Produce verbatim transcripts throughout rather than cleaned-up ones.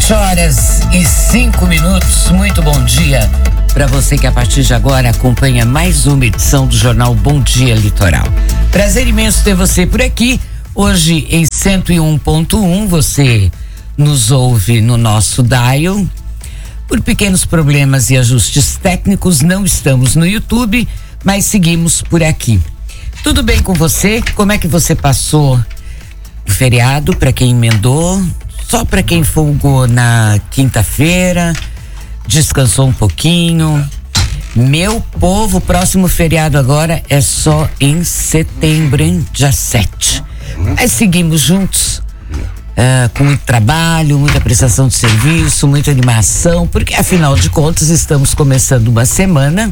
Sete horas e cinco minutos. Muito bom dia para você que a partir de agora acompanha mais uma edição do Jornal Bom Dia Litoral. Prazer imenso ter você por aqui. Hoje em cento e um ponto um você nos ouve no nosso dial. Por pequenos problemas e ajustes técnicos não estamos no YouTube, mas seguimos por aqui. Tudo bem com você? Como é que você passou o feriado para quem emendou? Só para quem folgou na quinta-feira, descansou um pouquinho. Meu povo, o próximo feriado agora é só em setembro, hein? Dia sete. Mas seguimos juntos, uh, com muito trabalho, muita prestação de serviço, muita animação, porque afinal de contas estamos começando uma semana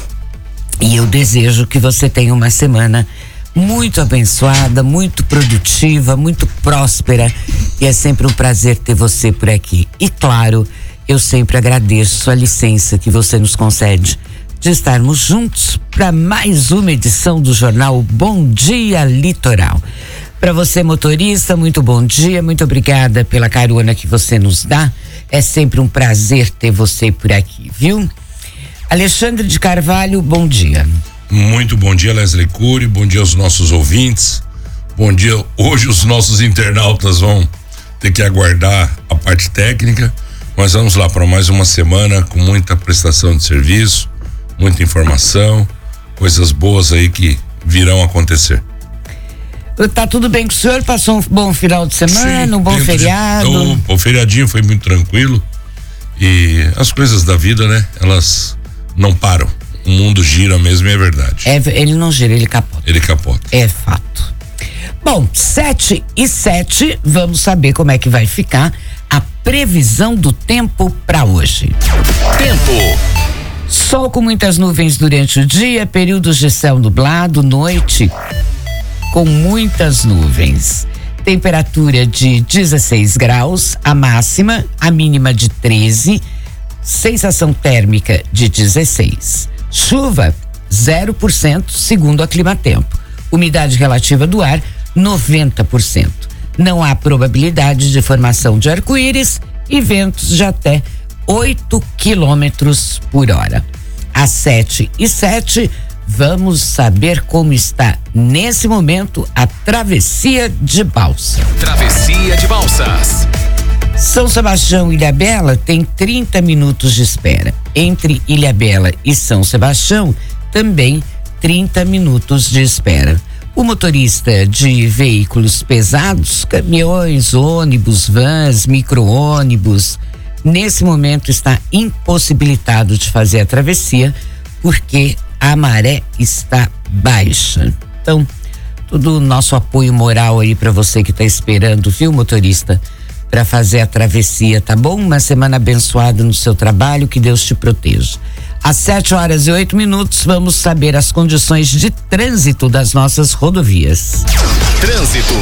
e eu desejo que você tenha uma semana muito abençoada, muito produtiva, muito próspera, e é sempre um prazer ter você por aqui. E claro, eu sempre agradeço a licença que você nos concede de estarmos juntos para mais uma edição do jornal Bom Dia Litoral. Para você, motorista, muito bom dia, muito obrigada pela carona que você nos dá. É sempre um prazer ter você por aqui, viu? Alexandre de Carvalho, bom dia. Muito bom dia, Leslie Cury, bom dia aos nossos ouvintes, bom dia. Hoje os nossos internautas vão ter que aguardar a parte técnica, mas vamos lá para mais uma semana com muita prestação de serviço, muita informação, coisas boas aí que virão acontecer. Tá tudo bem com o senhor? Passou um bom final de semana, Sim, um bom feriado? De, então, o feriadinho foi muito tranquilo e as coisas da vida, né, elas não param. O mundo gira mesmo, é verdade. É, ele não gira, ele capota. Ele capota. É fato. Bom, sete e sete, vamos saber como é que vai ficar a previsão do tempo para hoje. Tempo. Sol com muitas nuvens durante o dia, períodos de céu nublado, noite com muitas nuvens. Temperatura de dezesseis graus, a máxima, a mínima de treze, sensação térmica de dezesseis. Chuva, zero por cento, segundo a Climatempo. Umidade relativa do ar, noventa por cento. Não há probabilidade de formação de arco-íris e ventos de até oito quilômetros por hora. Às sete e sete, vamos saber como está, nesse momento, a travessia de balsa. Travessia de balsas. São Sebastião e Ilhabela tem trinta minutos de espera. Entre Ilhabela e São Sebastião, também trinta minutos de espera. O motorista de veículos pesados, caminhões, ônibus, vans, micro-ônibus, nesse momento está impossibilitado de fazer a travessia porque a maré está baixa. Então, todo o nosso apoio moral aí para você que está esperando, viu, motorista? Para fazer a travessia, tá bom? Uma semana abençoada no seu trabalho, que Deus te proteja. Às sete horas e oito minutos, vamos saber as condições de trânsito das nossas rodovias. Trânsito.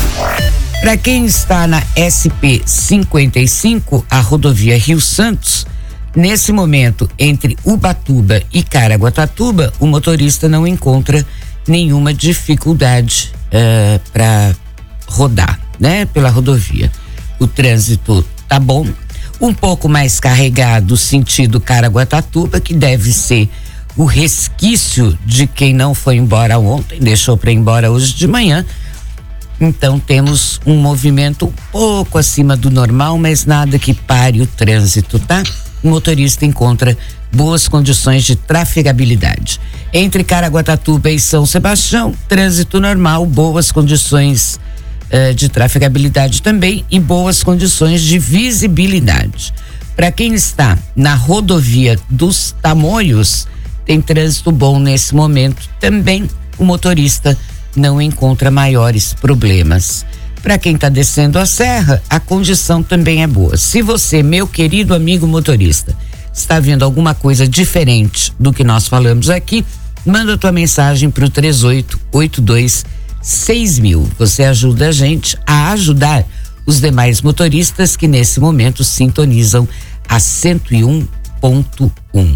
Para quem está na S P cinquenta e cinco, a rodovia Rio Santos, nesse momento, entre Ubatuba e Caraguatatuba, o motorista não encontra nenhuma dificuldade uh, para rodar, né? Pela rodovia. O trânsito tá bom, um pouco mais carregado sentido Caraguatatuba, que deve ser o resquício de quem não foi embora ontem, deixou para ir embora hoje de manhã. Então temos um movimento um pouco acima do normal, mas nada que pare o trânsito, tá? O motorista encontra boas condições de trafegabilidade. Entre Caraguatatuba e São Sebastião, trânsito normal, boas condições de trafegabilidade também e boas condições de visibilidade. Para quem está na rodovia dos Tamoios, tem trânsito bom nesse momento também. O motorista não encontra maiores problemas. Para quem está descendo a serra, a condição também é boa. Se você, meu querido amigo motorista, está vendo alguma coisa diferente do que nós falamos aqui, manda tua mensagem para o três oito oito dois seis mil. Você ajuda a gente a ajudar os demais motoristas que nesse momento sintonizam a cento e um ponto um.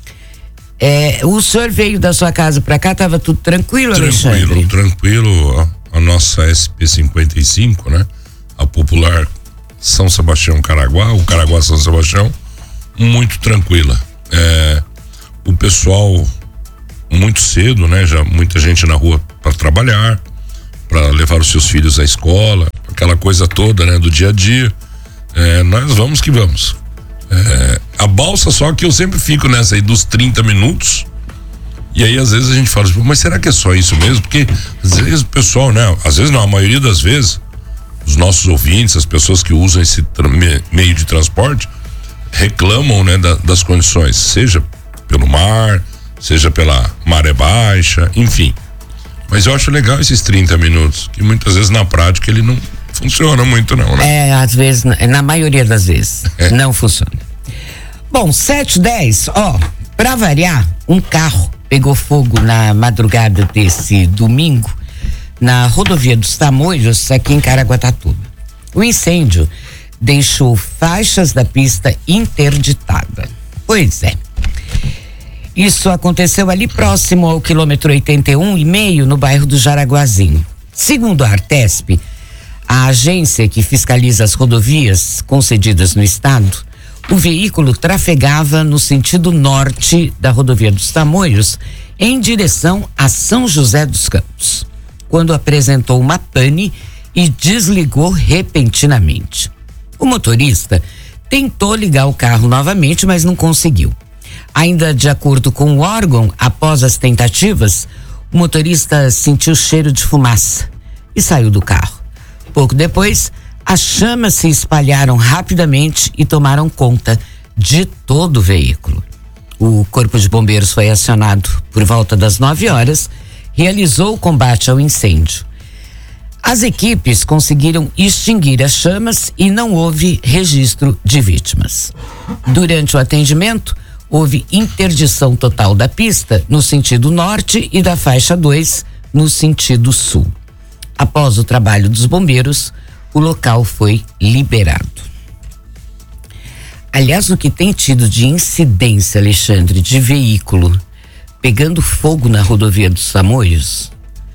É, o senhor veio da sua casa para cá, estava tudo tranquilo, Alexandre? Tranquilo, tranquilo. A, a nossa S P cinquenta e cinco, né? A popular São Sebastião Caraguá, o Caraguá São Sebastião, muito tranquila. É, o pessoal muito cedo, né? Já muita gente na rua para trabalhar, para levar os seus filhos à escola, aquela coisa toda, né? Do dia a dia. É, nós vamos que vamos. É, a balsa, só que eu sempre fico nessa aí dos trinta minutos. E aí às vezes a gente fala, mas será que é só isso mesmo? Porque às vezes o pessoal, né? Às vezes não, a maioria das vezes, os nossos ouvintes, as pessoas que usam esse meio de transporte, reclamam, né, da, das condições, seja pelo mar, seja pela maré baixa, enfim. Mas eu acho legal esses trinta minutos, que muitas vezes na prática ele não funciona muito não, né? É, às vezes, na maioria das vezes, é. não funciona. Bom, sete e dez, ó, pra variar, um carro pegou fogo na madrugada desse domingo na rodovia dos Tamoios, aqui em Caraguatatuba. O incêndio deixou faixas da pista interditada. Pois é. Isso aconteceu ali próximo ao quilômetro oitenta e um e meio, no bairro do Jaraguazinho. Segundo a Artesp, a agência que fiscaliza as rodovias concedidas no estado, o veículo trafegava no sentido norte da rodovia dos Tamoios, em direção a São José dos Campos, quando apresentou uma pane e desligou repentinamente. O motorista tentou ligar o carro novamente, mas não conseguiu. Ainda de acordo com o órgão, após as tentativas, o motorista sentiu cheiro de fumaça e saiu do carro. Pouco depois, as chamas se espalharam rapidamente e tomaram conta de todo o veículo. O Corpo de Bombeiros foi acionado por volta das nove horas, realizou o combate ao incêndio. As equipes conseguiram extinguir as chamas e não houve registro de vítimas. Durante o atendimento, houve interdição total da pista no sentido norte e da faixa dois no sentido sul. Após o trabalho dos bombeiros, o local foi liberado. Aliás, o que tem tido de incidência, Alexandre, de veículo pegando fogo na rodovia dos Tamoios?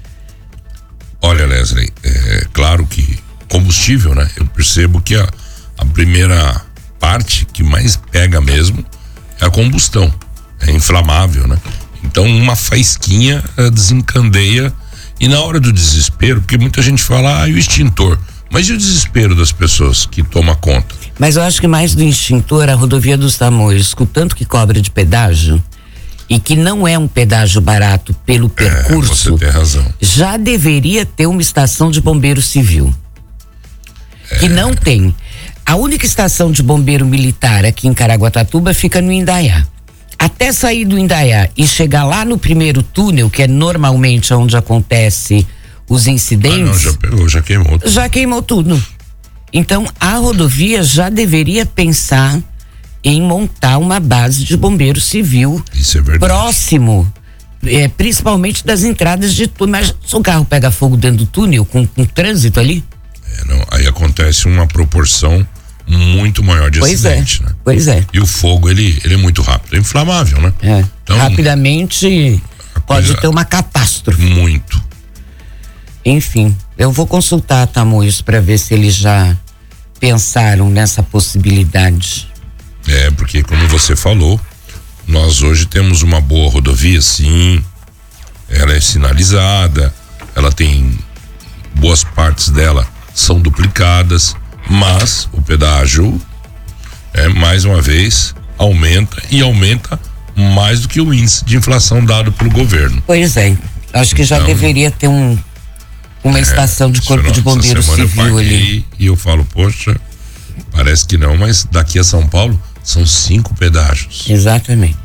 Olha, Leslie, é claro que combustível, né? Eu percebo que a, a primeira parte que mais pega mesmo é a combustão, é inflamável, né? Então uma faísquinha é, desencandeia, e na hora do desespero, porque muita gente fala, ah, e o extintor? Mas e o desespero das pessoas que toma conta? Mas eu acho que mais do extintor, a rodovia dos Tamoios, com tanto que cobra de pedágio, e que não é um pedágio barato pelo percurso, é, você tem razão. Já deveria ter uma estação de bombeiro civil. É. Que não tem. A única estação de bombeiro militar aqui em Caraguatatuba fica no Indaiá. Até sair do Indaiá e chegar lá no primeiro túnel, que é normalmente onde acontece os incidentes. Ah, não, já pegou, já queimou tudo. Já queimou tudo. Então a rodovia já deveria pensar em montar uma base de bombeiro civil. Isso é verdade. Próximo, é, principalmente das entradas de túnel. Mas se o carro pega fogo dentro do túnel, com, com trânsito ali? É, não, aí acontece uma proporção muito maior de pois acidente, é, né? Pois é. E o fogo, ele, ele é muito rápido, é inflamável, né? É. Então, rapidamente pode ter uma catástrofe. Muito. Enfim, eu vou consultar a Tamoios para ver se eles já pensaram nessa possibilidade. É, porque como você falou, nós hoje temos uma boa rodovia, sim, ela é sinalizada, ela tem boas partes dela são duplicadas, mas o pedágio, é, mais uma vez, aumenta e aumenta mais do que o índice de inflação dado pelo governo. Pois é, acho que já então, deveria ter um uma é, estação de corpo de bombeiro civil ali. E eu falo, poxa, parece que não, mas daqui a São Paulo são cinco pedágios. Exatamente.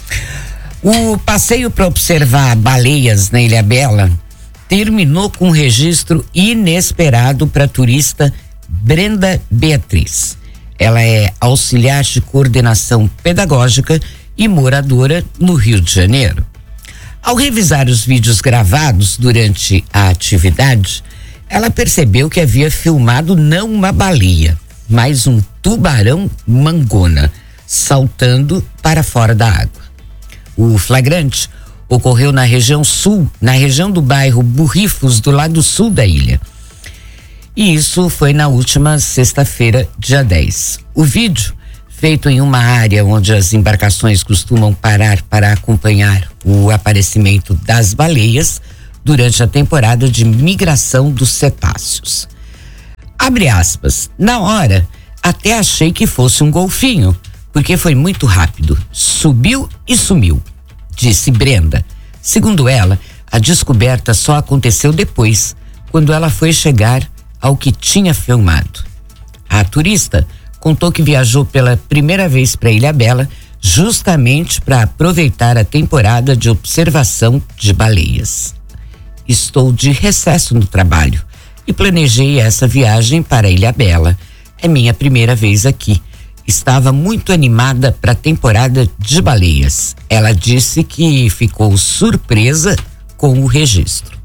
O passeio para observar baleias na Ilhabela terminou com um registro inesperado para a turista Brenda Beatriz. Ela é auxiliar de coordenação pedagógica e moradora no Rio de Janeiro. Ao revisar os vídeos gravados durante a atividade, ela percebeu que havia filmado não uma baleia, mas um tubarão mangona saltando para fora da água. O flagrante ocorreu na região sul, na região do bairro Burrifos, do lado sul da ilha. E isso foi na última sexta-feira, dia dez. O vídeo, feito em uma área onde as embarcações costumam parar para acompanhar o aparecimento das baleias durante a temporada de migração dos cetáceos. Abre aspas, na hora até achei que fosse um golfinho, porque foi muito rápido, subiu e sumiu, disse Brenda. Segundo ela, a descoberta só aconteceu depois, quando ela foi chegar ao que tinha filmado. A turista contou que viajou pela primeira vez para Ilhabela justamente para aproveitar a temporada de observação de baleias. Estou de recesso no trabalho e planejei essa viagem para Ilhabela. É minha primeira vez aqui. Estava muito animada para a temporada de baleias. Ela disse que ficou surpresa com o registro.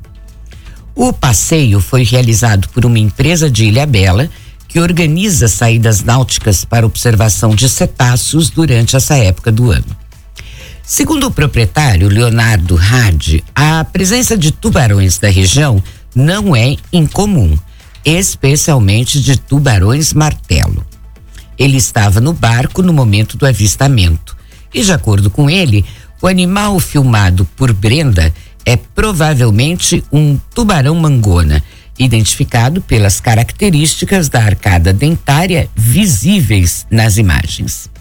O passeio foi realizado por uma empresa de Ilhabela que organiza saídas náuticas para observação de cetáceos durante essa época do ano. Segundo o proprietário, Leonardo Hardy, a presença de tubarões da região não é incomum, especialmente de tubarões martelo. Ele estava no barco no momento do avistamento e, de acordo com ele, o animal filmado por Brenda é provavelmente um tubarão-mangona, identificado pelas características da arcada dentária visíveis nas imagens.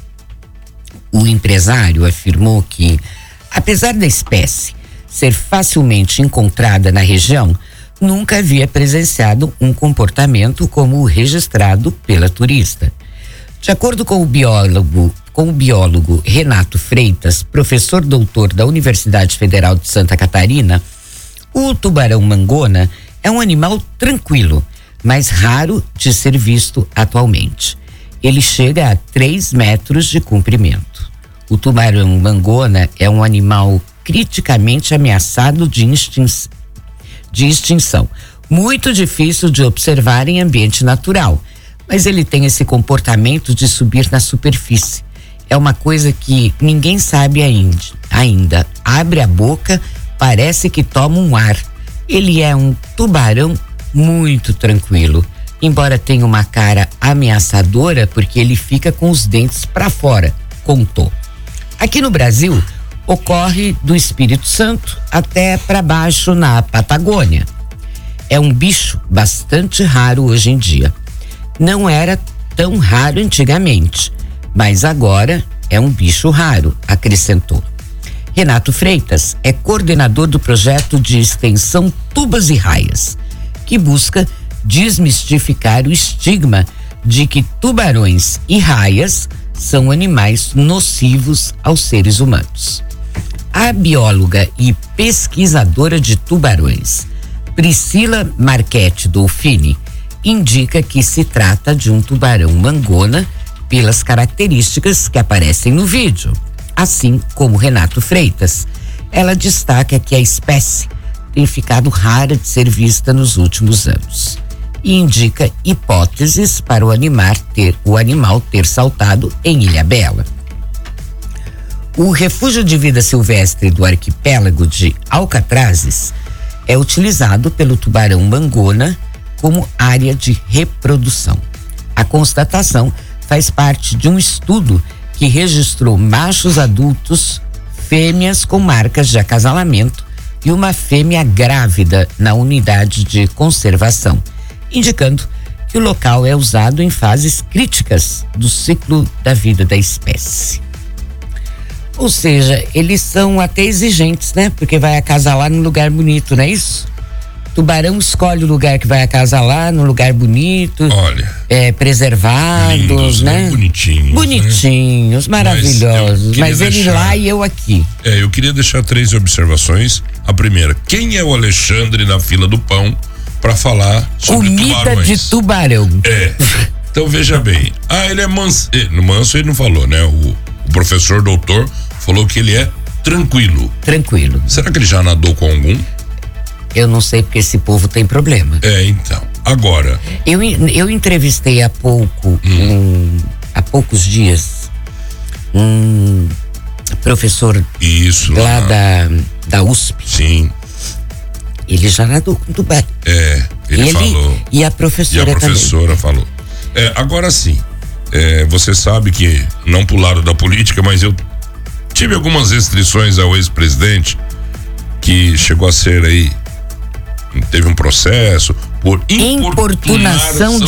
O empresário afirmou que, apesar da espécie ser facilmente encontrada na região, nunca havia presenciado um comportamento como o registrado pela turista. De acordo com o biólogo, com o biólogo Renato Freitas, professor doutor da Universidade Federal de Santa Catarina, o tubarão-mangona é um animal tranquilo, mas raro de ser visto atualmente. Ele chega a três metros de comprimento. O tubarão-mangona é um animal criticamente ameaçado de, extin- de extinção, muito difícil de observar em ambiente natural, mas ele tem esse comportamento de subir na superfície. É uma coisa que ninguém sabe ainda. ainda. Abre a boca, parece que toma um ar. Ele é um tubarão muito tranquilo, embora tenha uma cara ameaçadora porque ele fica com os dentes para fora, contou. Aqui no Brasil, ocorre do Espírito Santo até para baixo na Patagônia. É um bicho bastante raro hoje em dia. Não era tão raro antigamente, mas agora é um bicho raro, acrescentou. Renato Freitas é coordenador do projeto de extensão Tubas e Raias, que busca desmistificar o estigma de que tubarões e raias são animais nocivos aos seres humanos. A bióloga e pesquisadora de tubarões, Priscila Marchetti Dolfini, indica que se trata de um tubarão-mangona pelas características que aparecem no vídeo. Assim como Renato Freitas, ela destaca que a espécie tem ficado rara de ser vista nos últimos anos e indica hipóteses para o, animar ter, o animal ter saltado em Ilhabela. O refúgio de vida silvestre do arquipélago de Alcatrazes é utilizado pelo tubarão-mangona como área de reprodução. A constatação faz parte de um estudo que registrou machos adultos, fêmeas com marcas de acasalamento e uma fêmea grávida na unidade de conservação, indicando que o local é usado em fases críticas do ciclo da vida da espécie. Ou seja, eles são até exigentes, né? Porque vai acasalar num lugar bonito, não é isso? Tubarão escolhe o lugar que vai acasalar, num lugar bonito. Olha. É, preservados, lindos, né? Bonitinhos. Bonitinhos, né? Maravilhosos. Mas, Mas ele deixar, lá e eu aqui. É, eu queria deixar três observações. A primeira, quem é o Alexandre na fila do pão para falar sobre comida tubarões? De tubarão. É. Então veja bem. Ah, ele é manso. No manso ele não falou, né? O, o professor doutor falou que ele é tranquilo. Tranquilo. Será que ele já nadou com algum? Eu não sei porque esse povo tem problema. É, então. Agora. Eu, eu entrevistei há pouco, hum. um, há poucos dias, um professor Isso, lá lá da, da U S P. Sim. Ele já nadou com tubarão. É. Ele, Ele falou. E a professora E a professora também. falou. É, agora sim, é, você sabe que, não pro lado da política, mas eu tive algumas restrições ao ex-presidente, que chegou a ser aí, teve um processo por importunação Importunação